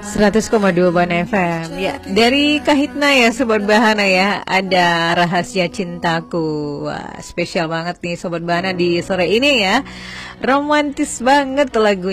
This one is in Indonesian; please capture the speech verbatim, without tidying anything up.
seratus koma dua Ban F M. Ya, dari Kahitna ya Sobat Bahana ya, ada Rahasia Cintaku. Wah, spesial banget nih Sobat Bahana di sore ini ya. Romantis banget lagunya.